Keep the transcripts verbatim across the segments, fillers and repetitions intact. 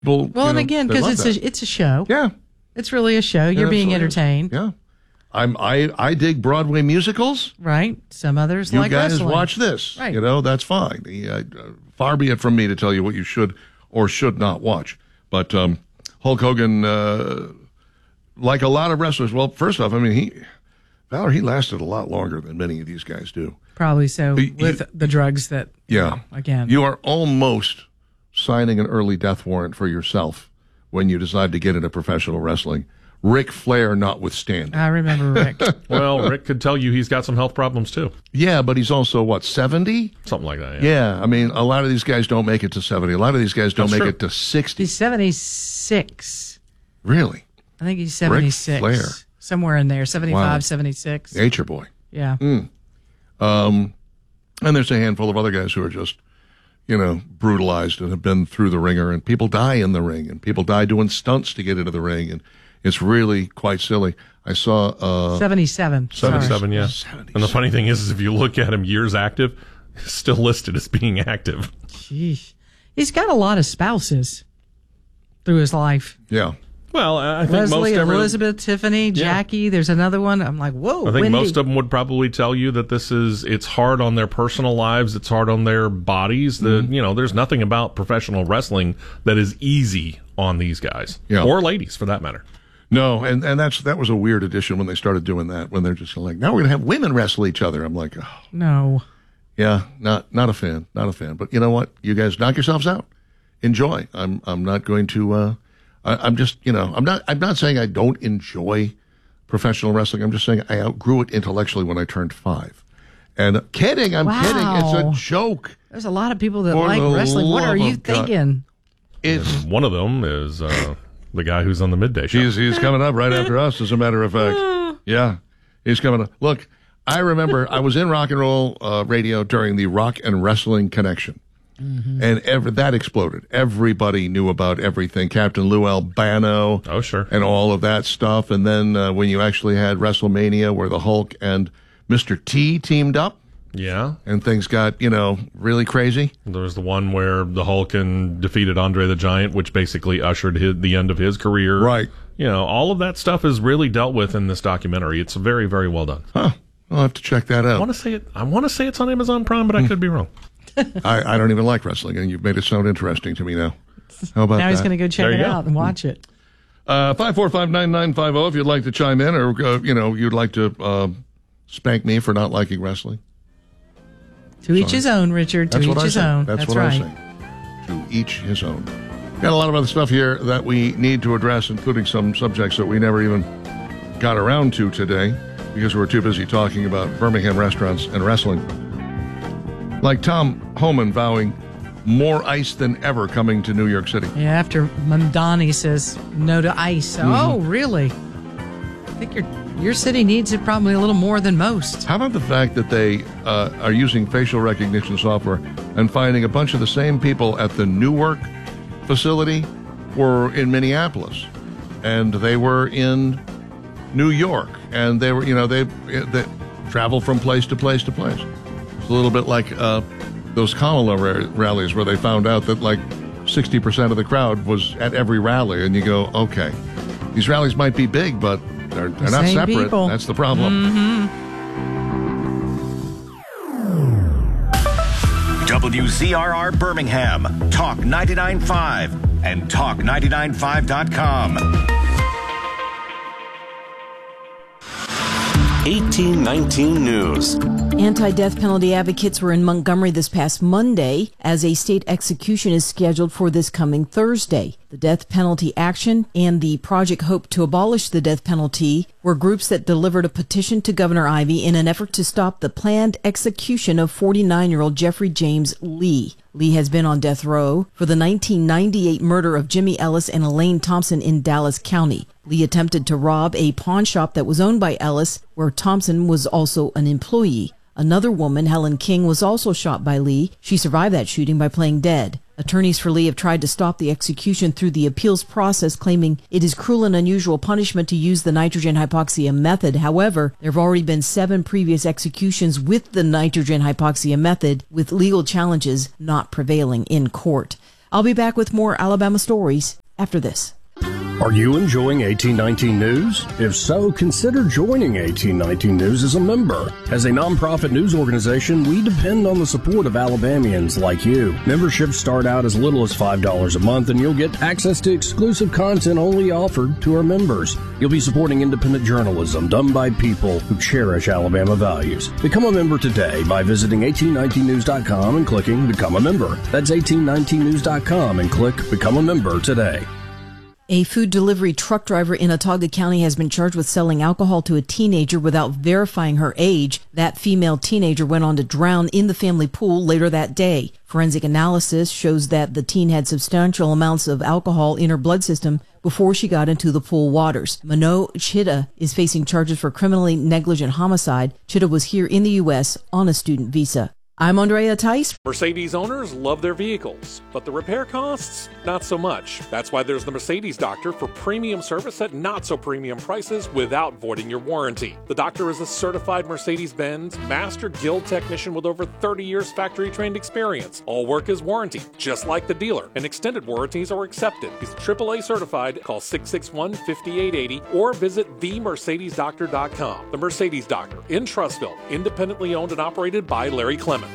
Well, well and know, again, because it's that. a, it's a show. Yeah. It's really a show. You're Yeah, being absolutely. entertained. Yeah. I'm, I, I dig Broadway musicals. Right. Some others You like guys wrestling. watch this. Right. You know, that's fine. Uh, far be it from me to tell you what you should or should not watch. But um, Hulk Hogan, uh, like a lot of wrestlers, well, first off, I mean, he, Valor, he lasted a lot longer than many of these guys do. Probably so You- with you- the drugs that, Yeah. again. You are almost signing an early death warrant for yourself when you decide to get into professional wrestling. Ric Flair notwithstanding. I remember Rick. Well, Rick could tell you he's got some health problems too. Yeah, but he's also, what, seventy? Something like that. Yeah. Yeah, I mean, a lot of these guys don't make it to seventy. A lot of these guys don't That's make true. it to sixty. He's seventy-six. Really? I think he's seventy-six. Flair. Somewhere in there. seventy-five, Wow. seventy-six. Nature Boy. Yeah. Um, and there's a handful of other guys who are just, you know, brutalized and have been through the ringer, and people die in the ring, and people die doing stunts to get into the ring, and it's really quite silly. I saw uh, seventy-seven. Sorry. seventy-seven, yeah. seventy-seven. And the funny thing is, is if you look at him years active, he's still listed as being active. Sheesh. He's got a lot of spouses through his life. Yeah. Well, I think Leslie, most every, Elizabeth, Tiffany, Jackie. There's another one. I'm like, whoa. I think Wendy. most of them would probably tell you that this is, it's hard on their personal lives. It's hard on their bodies. The, you know, there's nothing about professional wrestling that is easy on these guys Yeah. or ladies for that matter. No, and, and that's that was a weird addition when they started doing that, when they're just like, now we're going to have women wrestle each other. I'm like, oh, No. yeah, not not a fan, not a fan. But you know what? You guys knock yourselves out. Enjoy. I'm I'm not going to. Uh, I, I'm just you know I'm not I'm not saying I don't enjoy professional wrestling. I'm just saying I outgrew it intellectually when I turned five. And kidding, I'm Wow. kidding. It's a joke. There's a lot of people that For like the wrestling. What love are you of God. thinking? It's One of them is uh, the guy who's on the midday show. he's he's coming up right after us. As a matter of fact, yeah, he's coming up. Look, I remember I was in rock and roll uh, radio during the Rock and Wrestling Connection. Mm-hmm. And ever, that exploded. Everybody knew about everything. Captain Lou Albano. Oh, sure. And all of that stuff. And then uh, when you actually had WrestleMania where the Hulk and Mister T teamed up Yeah. and things got, you know, really crazy. There was the one where the Hulk and defeated Andre the Giant, which basically ushered his, the end of his career. Right. You know, all of that stuff is really dealt with in this documentary. It's very, very well done. Huh. I'll have to check that I out. want to say it. I want to say it's on Amazon Prime, but I could be wrong. I, I don't even like wrestling, and you've made it sound interesting to me now. How about Now that? he's going to go check There it you go. out and watch it. Uh, five four five nine nine five zero if you'd like to chime in, or, uh, you know, you'd like to uh, spank me for not liking wrestling. To each his own, Richard. To That's each what I his say. own. That's, That's what right. I say. To each his own. Got a lot of other stuff here that we need to address, including some subjects that we never even got around to today because we were too busy talking about Birmingham restaurants and wrestling. Like Tom Homan vowing more ice than ever coming to New York City. Yeah, after Mamdani says no to ice. Mm-hmm. Oh, really? I think your your city needs it probably a little more than most. How about the fact that they uh, are using facial recognition software and finding a bunch of the same people at the Newark facility were in Minneapolis, and they were in New York, and they were, you know, they they travel from place to place to place. It's a little bit like uh, those Kamala ra- rallies where they found out that like sixty percent of the crowd was at every rally, and you go, okay, these rallies might be big, but they're, they're not Same separate. people. That's the problem. W Z R R Birmingham, Talk ninety-nine point five, and talk ninety-nine five dot com. eighteen nineteen News. Anti-death penalty advocates were in Montgomery this past Monday as a state execution is scheduled for this coming Thursday. The Death Penalty Action and the Project Hope to Abolish the Death Penalty were groups that delivered a petition to Governor Ivey in an effort to stop the planned execution of forty-nine-year-old Jeffrey James Lee. Lee has been on death row for the nineteen ninety-eight murder of Jimmy Ellis and Elaine Thompson in Dallas County. Lee attempted to rob a pawn shop that was owned by Ellis, where Thompson was also an employee. Another woman, Helen King, was also shot by Lee. She survived that shooting by playing dead. Attorneys for Lee have tried to stop the execution through the appeals process, claiming it is cruel and unusual punishment to use the nitrogen hypoxia method. However, there have already been seven previous executions with the nitrogen hypoxia method, with legal challenges not prevailing in court. I'll be back with more Alabama stories after this. Are you enjoying eighteen nineteen News? If so, consider joining eighteen nineteen News as a member. As a nonprofit news organization, we depend on the support of Alabamians like you. Memberships start out as little as five dollars a month, and you'll get access to exclusive content only offered to our members. You'll be supporting independent journalism done by people who cherish Alabama values. Become a member today by visiting eighteen nineteen news dot com and clicking Become a Member. That's eighteen nineteen news dot com and click Become a Member today. A food delivery truck driver in Autauga County has been charged with selling alcohol to a teenager without verifying her age. That female teenager went on to drown in the family pool later that day. Forensic analysis shows that the teen had substantial amounts of alcohol in her blood system before she got into the pool waters. Mano Chida is facing charges for criminally negligent homicide. Chida was here in the U S on a student visa. I'm Andrea Tice. Mercedes owners love their vehicles, but the repair costs, not so much. That's why there's the Mercedes Doctor for premium service at not so premium prices without voiding your warranty. The Doctor is a certified Mercedes-Benz Master Guild technician with over thirty years factory trained experience. All work is warranty, just like the dealer, and extended warranties are accepted. He's triple A certified. Call six six one, five eight eight zero or visit the mercedes doctor dot com. The Mercedes Doctor in Trussville, independently owned and operated by Larry Clemens.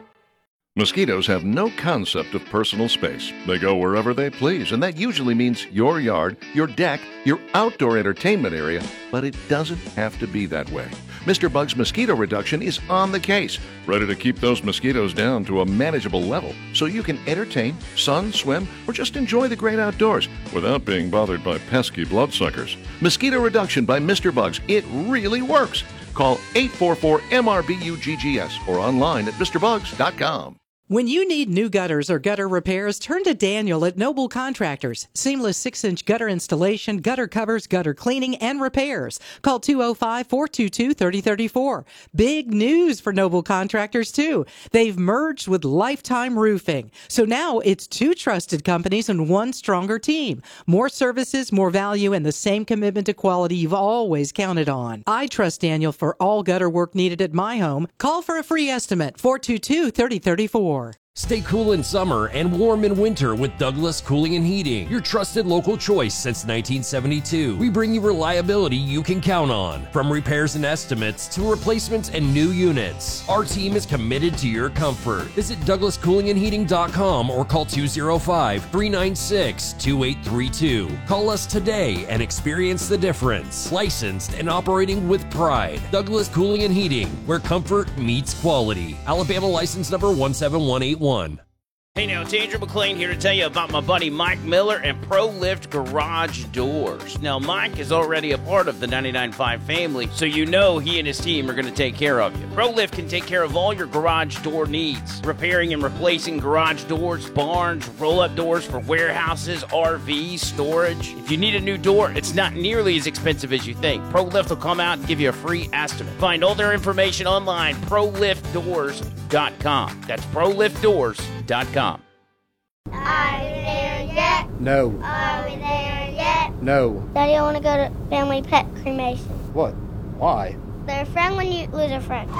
Mosquitoes have no concept of personal space. They go wherever they please, and that usually means your yard, your deck, your outdoor entertainment area, but it doesn't have to be that way. Mister Bug's Mosquito Reduction is on the case, ready to keep those mosquitoes down to a manageable level so you can entertain, sun, swim, or just enjoy the great outdoors without being bothered by pesky bloodsuckers. Mosquito Reduction by Mister Bugs. It really works. Call eight four four M R B U G G S or online at Mr Bugs dot com. When you need new gutters or gutter repairs, turn to Daniel at Noble Contractors. Seamless six-inch gutter installation, gutter covers, gutter cleaning, and repairs. Call two oh five, four two two, three oh three four. Big news for Noble Contractors, too. They've merged with Lifetime Roofing. So now it's two trusted companies and one stronger team. More services, more value, and the same commitment to quality you've always counted on. I trust Daniel for all gutter work needed at my home. Call for a free estimate, four two two, three oh three four. Stay cool in summer and warm in winter with Douglas Cooling and Heating, your trusted local choice since nineteen seventy-two. We bring you reliability you can count on, from repairs and estimates to replacements and new units. Our team is committed to your comfort. Visit Douglas Cooling and Heating dot com or call two oh five, three nine six, two eight three two. Call us today and experience the difference. Licensed and operating with pride. Douglas Cooling and Heating, where comfort meets quality. Alabama license number one seven one eight one. Hey now, it's Andrew McLean here to tell you about my buddy Mike Miller and ProLift Garage Doors. Now, Mike is already a part of the ninety-nine point five family, so you know he and his team are going to take care of you. ProLift can take care of all your garage door needs, repairing and replacing garage doors, barns, roll-up doors for warehouses, R Vs, storage. If you need a new door, it's not nearly as expensive as you think. ProLift will come out and give you a free estimate. Find all their information online, pro lift doors dot com. That's pro lift doors dot com. Are we there yet? No. Are we there yet? No. Daddy, I want to go to family pet cremation. What? Why? They're a friend when you lose a friend.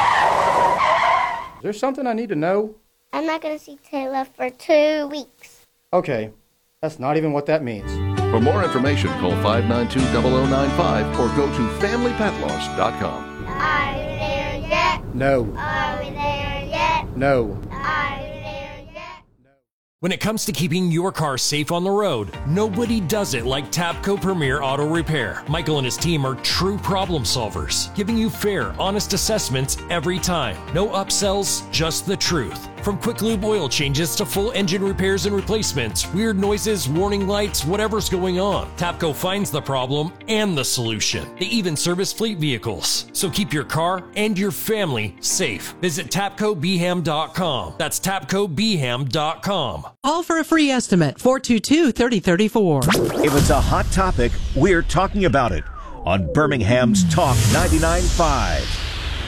Is there something I need to know? I'm not going to see Taylor for two weeks. Okay. That's not even what that means. For more information, call five nine two, zero zero nine five or go to family pet loss dot com. Are we there yet? No. Are we there yet? No. Are we there yet? When it comes to keeping your car safe on the road, nobody does it like Tapco Premier Auto Repair. Michael and his team are true problem solvers, giving you fair, honest assessments every time. No upsells, just the truth. From quick lube oil changes to full engine repairs and replacements, weird noises, warning lights, whatever's going on, Tapco finds the problem and the solution. They even service fleet vehicles. So keep your car and your family safe. Visit tapco b ham dot com. That's tapco b ham dot com. Call for a free estimate, four two two, three oh three four. If it's a hot topic, we're talking about it on Birmingham's Talk ninety-nine point five.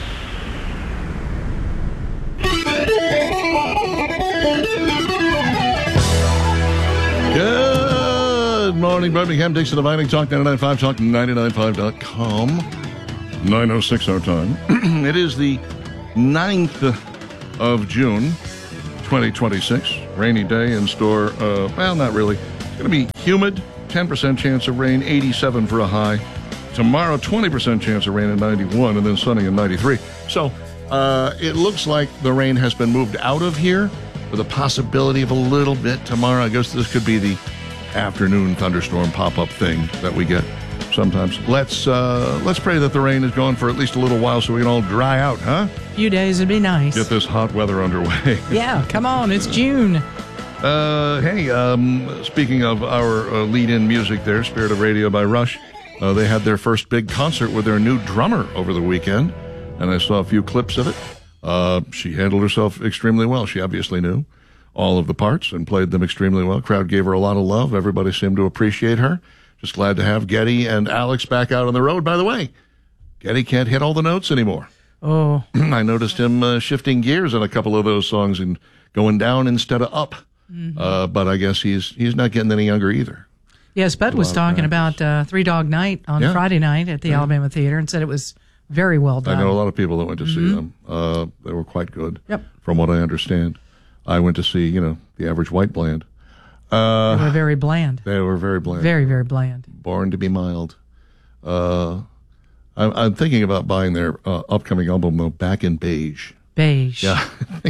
Good morning, Birmingham. Dixon Dividing Talk ninety-nine point five, Talk ninety-nine point five dot com. nine oh six our time. It is the ninth of June, twenty twenty-six. Rainy day in store. Uh, well, not really. It's going to be humid, ten percent chance of rain, eighty-seven for a high. Tomorrow, twenty percent chance of rain at ninety-one, and then sunny at ninety-three. So uh, it looks like the rain has been moved out of here with a possibility of a little bit tomorrow. I guess this could be the afternoon thunderstorm pop-up thing that we get sometimes. Let's uh, let's pray that the rain is gone for at least a little while so we can all dry out, huh? A few days would be nice. Get this hot weather underway. Yeah, come on, it's June. Uh, hey, um, speaking of our uh, lead-in music there, Spirit of Radio by Rush, uh, they had their first big concert with their new drummer over the weekend, and I saw a few clips of it. Uh, she handled herself extremely well. She obviously knew all of the parts and played them extremely well. Crowd gave her a lot of love. Everybody seemed to appreciate her. Just glad to have Geddy and Alex back out on the road. By the way, Geddy can't hit all the notes anymore. Oh. I noticed him uh, shifting gears on a couple of those songs and going down instead of up. Mm-hmm. Uh, but I guess he's he's not getting any younger either. Yes, Bud was talking about uh, Three Dog Night on yeah. Friday night at the yeah. Alabama Theater and said it was very well done. I know a lot of people that went to mm-hmm. see them. Uh, they were quite good, yep. from what I understand. I went to see, you know, the average white bland. Uh, they were very bland. They were very bland. Very, very bland. Born to be mild. Uh, I'm, I'm thinking about buying their uh, upcoming album, though, Back in Beige. Beige. Yeah.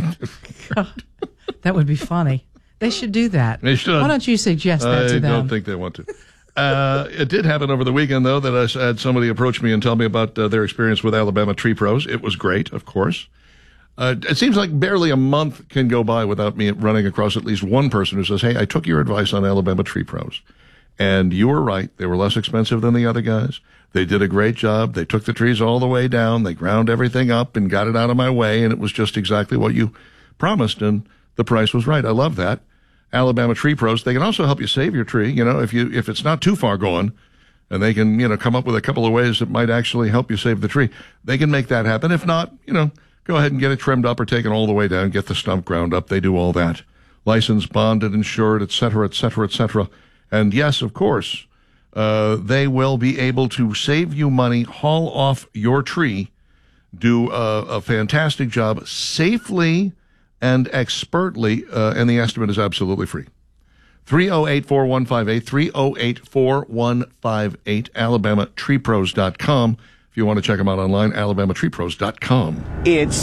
God, that would be funny. They should do that. They should. Why don't you suggest that I to them? I don't think they want to. Uh, it did happen over the weekend, though, that I had somebody approach me and tell me about uh, their experience with Alabama Tree Pros. It was great, of course. Uh, it seems like barely a month can go by without me running across at least one person who says, hey, I took your advice on Alabama Tree Pros. And you were right. They were less expensive than the other guys. They did a great job. They took the trees all the way down. They ground everything up and got it out of my way. And it was just exactly what you promised. And the price was right. I love that. Alabama Tree Pros, they can also help you save your tree. You know, if you if it's not too far gone, and they can, you know, come up with a couple of ways that might actually help you save the tree, they can make that happen. If not, you know, go ahead and get it trimmed up or taken all the way down, get the stump ground up. They do all that. Licensed, bonded, insured, et cetera, et cetera, et cetera. And yes, of course, uh, they will be able to save you money, haul off your tree, do a, a fantastic job safely and expertly, uh, and the estimate is absolutely free. three oh eight, four one five eight, three oh eight, four one five eight, alabama tree pros dot com. If you want to check them out online, alabama tree pros dot com. It's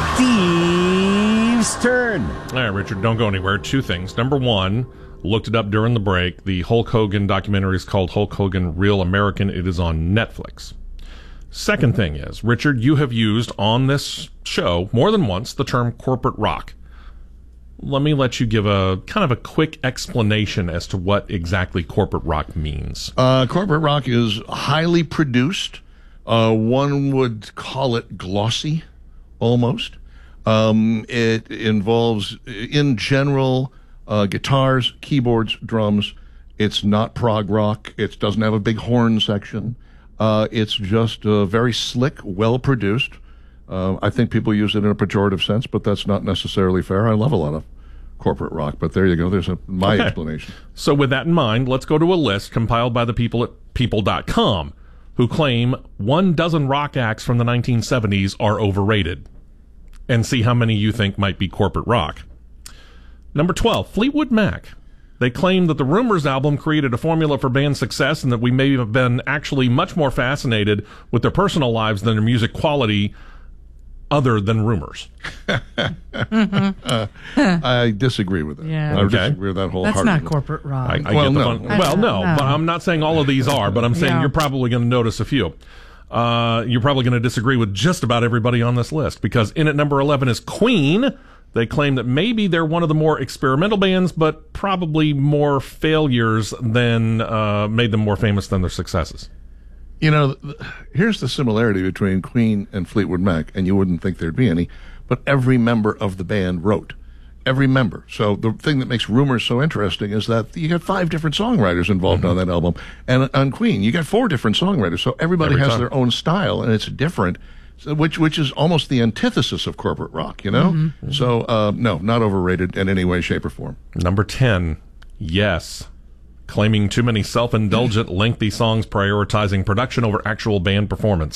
Steve's turn. All right, Richard, don't go anywhere. Two things. Number one, looked it up during the break. The Hulk Hogan documentary is called Hulk Hogan Real American. It is on Netflix. Second thing is, Richard, you have used on this show more than once the term corporate rock. Let me let you give a kind of a quick explanation as to what exactly corporate rock means. Uh, corporate rock is highly produced. Uh, one would call it glossy, almost. Um, it involves, in general, uh, guitars, keyboards, drums. It's not prog rock. It doesn't have a big horn section. Uh, it's just uh, very slick, well-produced. Uh, I think people use it in a pejorative sense, but that's not necessarily fair. I love a lot of corporate rock, but there you go. There's a, my okay. explanation. So with that in mind, let's go to a list compiled by the people at people dot com who claim one dozen rock acts from the nineteen seventies are overrated, and see how many you think might be corporate rock. Number twelve, Fleetwood Mac. They claim that the Rumors album created a formula for band success and that we may have been actually much more fascinated with their personal lives than their music quality other than Rumors. mm-hmm. uh, I disagree with that. Yeah. I okay. disagree with that whole That's not corporate rock. I, I well, get the no. fun. Well, no, no, but I'm not saying all of these are, but I'm saying yeah. you're probably going to notice a few. Uh, you're probably going to disagree with just about everybody on this list, because in at number eleven is Queen. They claim that maybe they're one of the more experimental bands, but probably more failures than uh, made them more famous than their successes. You know, here's the similarity between Queen and Fleetwood Mac, and you wouldn't think there'd be any, but every member of the band wrote. Every member. So the thing that makes Rumors so interesting is that you got five different songwriters involved mm-hmm. on that album. And on Queen, you got four different songwriters. So everybody Every has time. their own style, and it's different. So, which which is almost the antithesis of corporate rock, you know? Mm-hmm. So, uh, no, not overrated in any way, shape, or form. Number ten, Yes. Claiming too many self-indulgent, lengthy songs prioritizing production over actual band performance.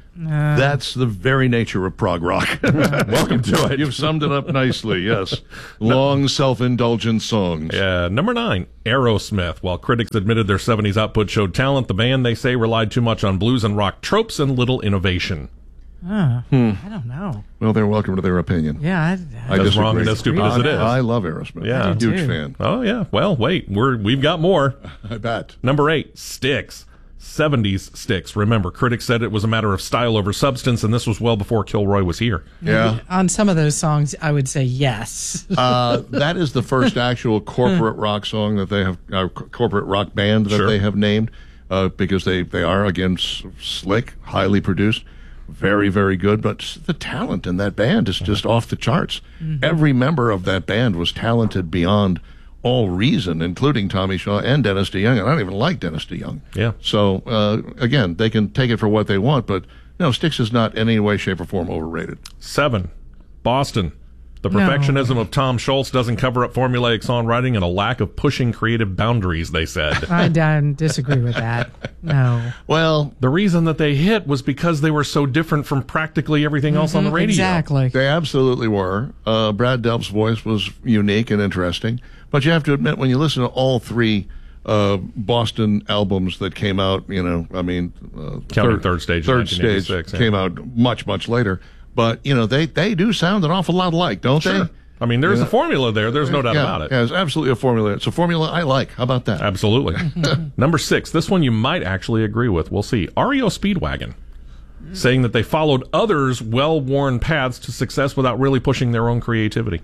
Uh, That's the very nature of prog rock. Welcome to it. You've summed it up nicely, yes. Long, self-indulgent songs. Yeah, number nine, Aerosmith. While critics admitted their seventies output showed talent, the band, they say, relied too much on blues and rock tropes and little innovation. uh, Hmm. I don't know. Well, they're welcome to their opinion. Yeah, I, I As disagree. wrong and as stupid as it is. I love Aerosmith. Yeah. I'm a I do huge too. fan. Oh, yeah. Well, wait, we're, we've got more. I bet. Number eight, Styx. seventies Styx. Remember, critics said it was a matter of style over substance, and this was well before Kilroy was here. Yeah. On some of those songs, I would say yes. Uh, that is the first actual corporate rock song that they have, uh, corporate rock band that Sure. they have named, uh, because they, they are, again, s- slick, highly produced, very, very good, but the talent in that band is just off the charts. Mhm. Every member of that band was talented beyond all reason, including Tommy Shaw and Dennis DeYoung, and I don't even like Dennis DeYoung. Yeah. So, uh, again, they can take it for what they want, but no, Styx is not in any way, shape, or form overrated. Seven, Boston. The No. perfectionism of Tom Schultz doesn't cover up formulaic songwriting and a lack of pushing creative boundaries, they said. I don't disagree with that. No. Well, the reason that they hit was because they were so different from practically everything else on the Mhm, radio. Exactly. They absolutely were. Uh, Brad Delp's voice was unique and interesting. But you have to admit, when you listen to all three uh, Boston albums that came out, you know, I mean, uh, Counting Third Stage in Third Stage nineteen eighty-six, yeah. came out much, much later. But, you know, they, they do sound an awful lot alike, don't Sure. they? I mean, there's Yeah. a formula there. There's no doubt yeah, about it. Yeah, it's absolutely a formula. It's a formula I like. How about that? Absolutely. Number six, this one you might actually agree with. We'll see. R E O Speedwagon, saying that they followed others' well-worn paths to success without really pushing their own creativity.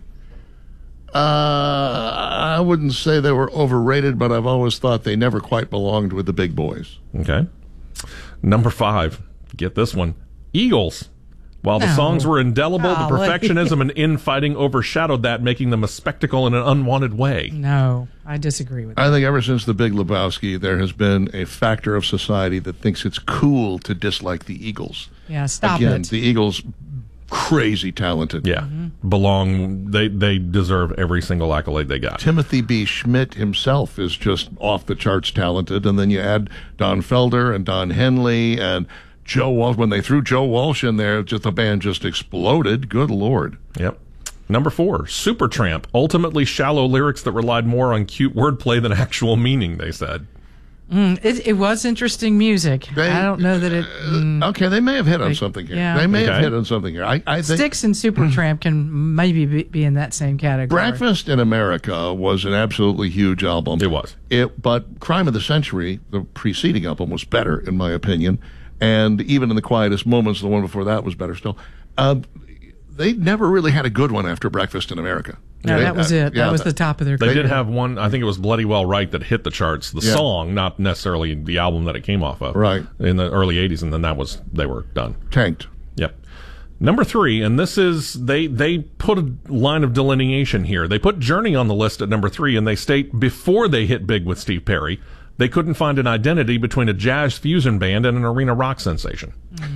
Uh, I wouldn't say they were overrated, but I've always thought they never quite belonged with the big boys. Okay. Number five, get this one. Eagles. While the No. songs were indelible, the Golly. perfectionism and infighting overshadowed that, making them a spectacle in an unwanted way. No, I disagree with that. I think ever since The Big Lebowski, there has been a factor of society that thinks it's cool to dislike the Eagles. Yeah, stop Again, it. the Eagles, crazy talented. Yeah. Belong. They, they deserve every single accolade they got. Timothy B. Schmidt himself is just off the charts talented, and then you add Don Felder and Don Henley and Joe Walsh. When they threw Joe Walsh in there, just the band just exploded. Good Lord. Yep. Number four, Supertramp. Ultimately shallow lyrics that relied more on cute wordplay than actual meaning, they said. Mm, it, it was interesting music. They- I don't know that it. Mm, Okay, they may have hit on They- something here. yeah. They may have Okay. hit on something here. I, I think Styx and Supertramp can maybe be, be in that same category. Breakfast in America was an absolutely huge album. It was. It, but Crime of the Century, the preceding album, was better, in my opinion. And even in the quietest moments, the one before that was better still. Uh, they never really had a good one after Breakfast in America. No, They- that was uh, it. yeah, that was the top of their They career. did have one, I think it was Bloody Well Right, that hit the charts. The Yeah. song, not necessarily the album that it came off of. Right. In the early eighties, and then that was, they were done. tanked. Yep. Number three, and this is, they, they put a line of delineation here. They put Journey on the list at number three, and they state before they hit big with Steve Perry, they couldn't find an identity between a jazz fusion band and an arena rock sensation.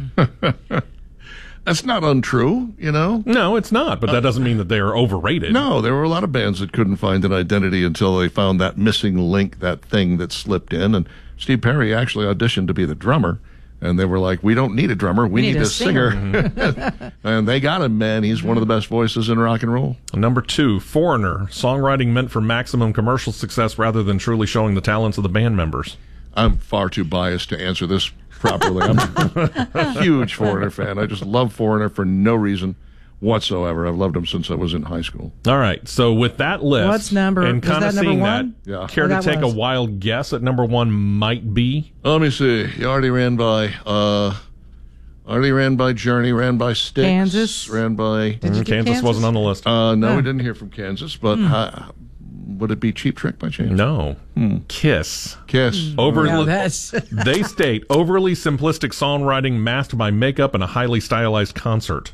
That's not untrue, you know? No, it's not, but that doesn't mean that they are overrated. No, there were a lot of bands that couldn't find an identity until they found that missing link, that thing that slipped in. And Steve Perry actually auditioned to be the drummer. And they were like, we don't need a drummer. We, need, a singer. And they got him, man. He's one of the best voices in rock and roll. Number two, Foreigner. Songwriting meant for maximum commercial success rather than truly showing the talents of the band members. I'm far too biased to answer this properly. I'm a huge Foreigner fan. I just love Foreigner for no reason whatsoever. I've loved him since I was in high school. All right, so with that list, What's number- and was kind of that number seeing one? that, Yeah. care Oh, to that take was. a wild guess at number one might be? Let me see. You already ran by, uh, already ran by Journey, ran by Styx. Kansas? Ran by, Did you Mm, get Kansas, wasn't on the list. uh, no, Oh. we didn't hear from Kansas, but uh, would it be Cheap Trick by chance? No. Kiss. Kiss. Overly, Now that's they state overly simplistic songwriting masked by makeup and a highly stylized concert.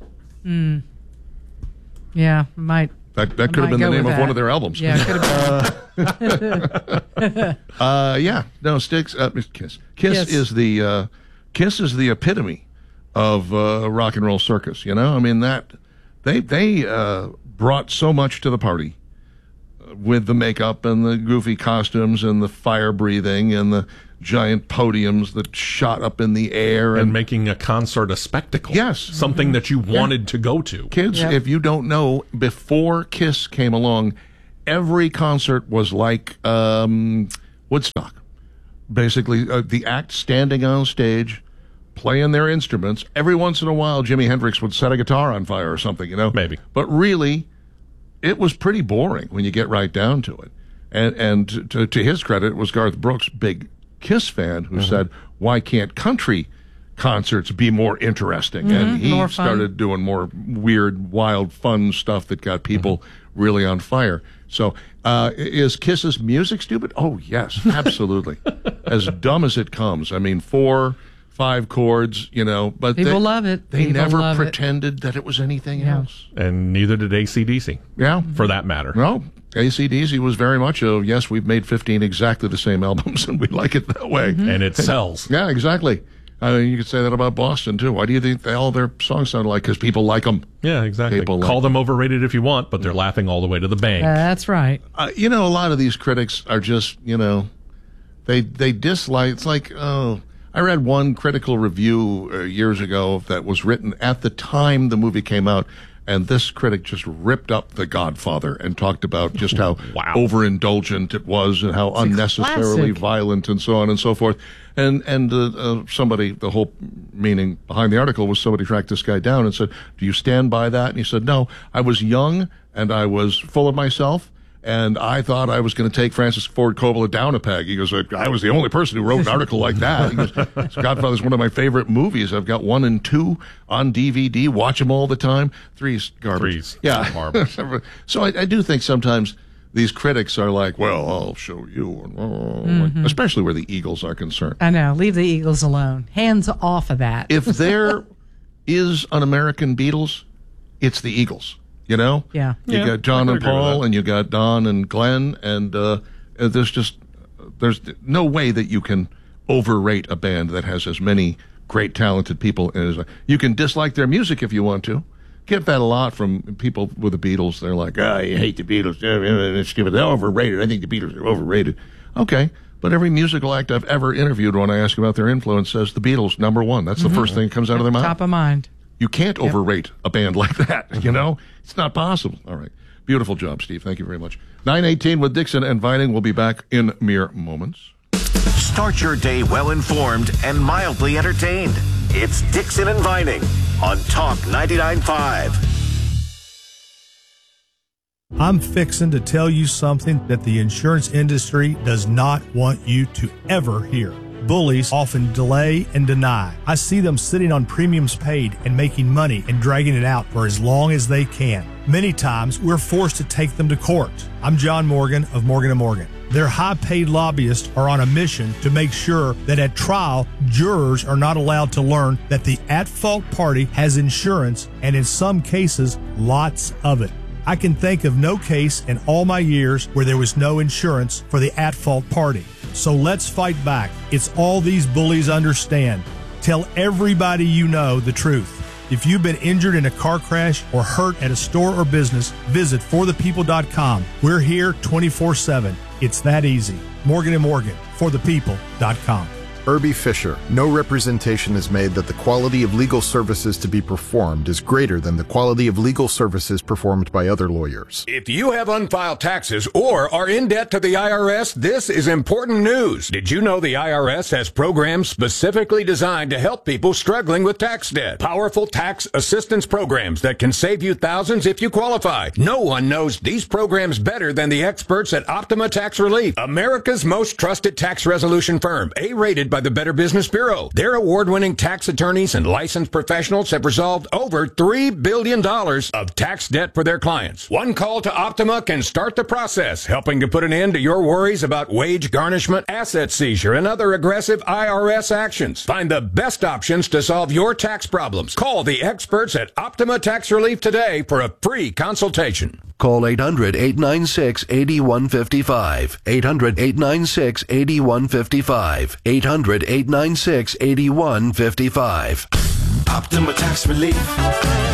yeah, might. That, that I could have might been the go name with of one that. of their albums. Yeah, it could have been. Uh, yeah. No, Styx. Uh, Kiss. Kiss. Kiss. is the uh, Kiss is the epitome of uh, rock and roll circus. You know, I mean that they they uh, brought so much to the party. Uh, with the makeup and the goofy costumes and the fire breathing and the giant podiums that shot up in the air. And, and making a concert a spectacle. Yes. Something mm-hmm. that you wanted yeah. to go to. Kids, yep. if you don't know, before KISS came along, every concert was like um, Woodstock. Basically, uh, the act standing on stage, playing their instruments. Every once in a while, Jimi Hendrix would set a guitar on fire or something, you know? Maybe. But really, it was pretty boring when you get right down to it. And, and to, to his credit, it was Garth Brooks, big KISS fan, who mm-hmm. said, why can't country concerts be more interesting? Mm-hmm. And he more started doing more weird, wild, fun stuff that got people mm-hmm. really on fire. So uh, is KISS's music stupid? Oh, yes, absolutely. As dumb as it comes. I mean, four, five chords, you know. But People they, love it. They People never love pretended it. that it was anything yeah. else. And neither did A C D C. Yeah. For that matter. No. A C D C was very much a, yes, we've made fifteen exactly the same albums, and we like it that way. Mm-hmm. And it sells. Yeah, exactly. I mean, you could say that about Boston, too. Why do you think they, all their songs sound like? Because people like them. Yeah, exactly. People Call like them overrated if you want, but they're laughing all the way to the bank. Uh, that's right. Uh, you know, a lot of these critics are just, you know, they they dislike, it's like, oh, I read one critical review uh, years ago that was written at the time the movie came out, and this critic just ripped up The Godfather and talked about just how wow. overindulgent it was and how it's unnecessarily violent and so on and so forth. And and uh, uh, somebody, the whole meaning behind the article was somebody tracked this guy down and said, do you stand by that? And he said, no, I was young and I was full of myself. And I thought I was going to take Francis Ford Coppola down a peg. He goes, I was the only person who wrote an article like that. He goes, Godfather's one of my favorite movies. I've got one and two on D V D. Watch them all the time. Three's garbage. Three's yeah. garbage. So I, I do think sometimes these critics are like, well, I'll show you. Mm-hmm. Especially where the Eagles are concerned. I know. Leave the Eagles alone. Hands off of that. If there is an American Beatles, it's the Eagles. You know? Yeah. You yeah, got John and Paul, and you got Don and Glenn, and uh, there's just there's no way that you can overrate a band that has as many great, talented people in it. You can dislike their music if you want to. Get that a lot from people with the Beatles. They're like, ah, oh, you hate the Beatles. They're overrated. I think the Beatles are overrated. Okay. But every musical act I've ever interviewed when I ask about their influence says the Beatles, number one. That's mm-hmm. the first thing that comes out of their mouth. Top of mind. You can't yep. overrate a band like that, you know? It's not possible. All right. Beautiful job, Steve. Thank you very much. nine eighteen with Dixon and Vining. We'll be back in mere moments. Start your day well-informed and mildly entertained. It's Dixon and Vining on Talk ninety-nine point five. I'm fixing to tell you something that the insurance industry does not want you to ever hear. Bullies often delay and deny. I see them sitting on premiums paid and making money and dragging it out for as long as they can. Many times, we're forced to take them to court. I'm John Morgan of Morgan and Morgan. Their high-paid lobbyists are on a mission to make sure that at trial, jurors are not allowed to learn that the at-fault party has insurance, and in some cases, lots of it. I can think of no case in all my years where there was no insurance for the at-fault party. So let's fight back. It's all these bullies understand. Tell everybody you know the truth. If you've been injured in a car crash or hurt at a store or business, visit for the people dot com. We're here twenty-four seven. It's that easy. Morgan and Morgan, for the people dot com. Irby Fisher. No representation is made that the quality of legal services to be performed is greater than the quality of legal services performed by other lawyers. If you have unfiled taxes or are in debt to the I R S, this is important news. Did you know the I R S has programs specifically designed to help people struggling with tax debt? Powerful tax assistance programs that can save you thousands if you qualify. No one knows these programs better than the experts at Optima Tax Relief, America's most trusted tax resolution firm, A-rated by the Better Business Bureau. Their award-winning tax attorneys and licensed professionals have resolved over three billion dollars of tax debt for their clients. One call to Optima can start the process, helping to put an end to your worries about wage garnishment, asset seizure, and other aggressive I R S actions. Find the best options to solve your tax problems. Call the experts at Optima Tax Relief today for a free consultation. Call eight hundred, eight nine six, eight one five five. eight hundred, eight nine six, eight one five five. eight hundred, eight nine six, eight one five five. Optima Tax Relief.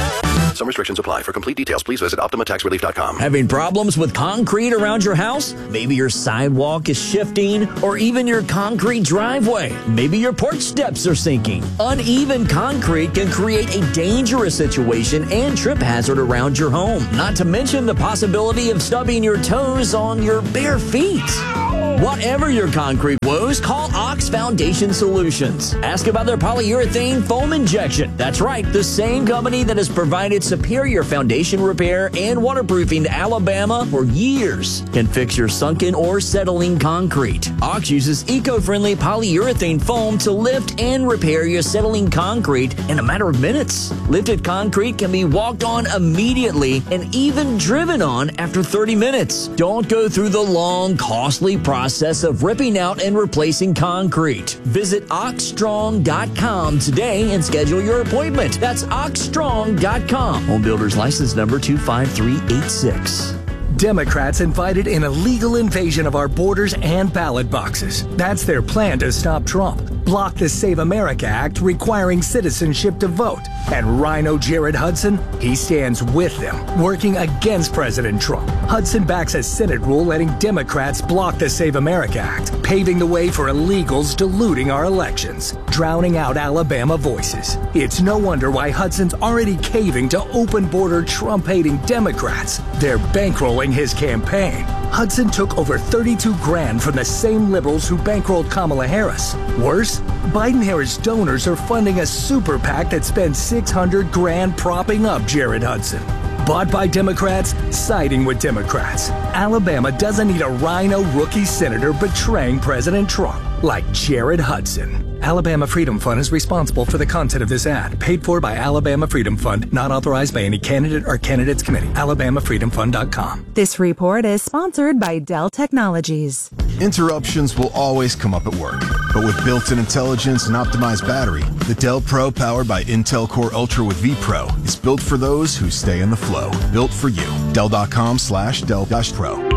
Some restrictions apply. For complete details, please visit Optima Tax Relief dot com. Having problems with concrete around your house? Maybe your sidewalk is shifting, or even your concrete driveway. Maybe your porch steps are sinking. Uneven concrete can create a dangerous situation and trip hazard around your home. Not to mention the possibility of stubbing your toes on your bare feet. Whatever your concrete woes, call Ox Foundation Solutions. Ask about their polyurethane foam injection. That's right, the same company that has provided superior foundation repair and waterproofing to Alabama for years can fix your sunken or settling concrete. Ox uses eco-friendly polyurethane foam to lift and repair your settling concrete in a matter of minutes. Lifted concrete can be walked on immediately and even driven on after thirty minutes. Don't go through the long, costly process of ripping out and replacing concrete. Visit ox strong dot com today and schedule your appointment. That's ox strong dot com. Home Builders License Number two five three eight six. Democrats invited an illegal invasion of our borders and ballot boxes. That's their plan to stop Trump. Block the Save America Act requiring citizenship to vote. And Rhino Jared Hudson, he stands with them, working against President Trump. Hudson backs a Senate rule letting Democrats block the Save America Act, paving the way for illegals diluting our elections, drowning out Alabama voices. It's no wonder why Hudson's already caving to open-border Trump-hating Democrats. They're bankrolling his campaign. Hudson took over thirty-two grand from the same liberals who bankrolled Kamala Harris. Worse, Biden-Harris donors are funding a super PAC that spends six hundred grand propping up Jared Hudson. Bought by Democrats, siding with Democrats. Alabama doesn't need a rhino rookie senator betraying President Trump like Jared Hudson. Alabama Freedom Fund is responsible for the content of this ad, paid for by Alabama Freedom Fund, not authorized by any candidate or candidates committee. alabama freedom fund dot com. This report is sponsored by Dell Technologies. Interruptions will always come up at work, but with built-in intelligence and optimized battery, the Dell Pro powered by Intel Core Ultra with vPro is built for those who stay in the flow. Built for you. Dell dot com slash Dell Pro.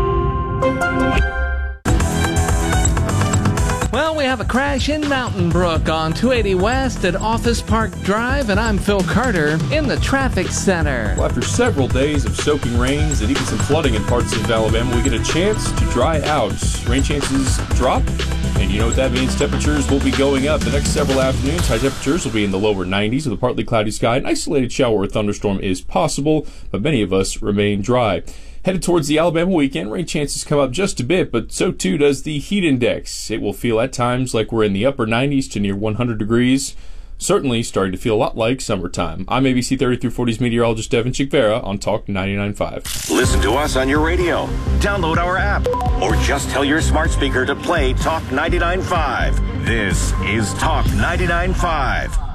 Well, we have a crash in Mountain Brook on two eighty West at Office Park Drive, and I'm Phil Carter in the traffic center. Well, after several days of soaking rains and even some flooding in parts of Alabama, we get a chance to dry out. Rain chances drop, and you know what that means. Temperatures will be going up. The next several afternoons, high temperatures will be in the lower nineties with a partly cloudy sky. An isolated shower or thunderstorm is possible, but many of us remain dry. Headed towards the Alabama weekend, rain chances come up just a bit, but so too does the heat index. It will feel at times like we're in the upper nineties to near one hundred degrees. Certainly starting to feel a lot like summertime. I'm A B C thirty through forty's meteorologist Devin Chikvera on Talk ninety-nine point five. Listen to us on your radio. Download our app. Or just tell your smart speaker to play Talk ninety-nine point five. This is Talk ninety-nine point five.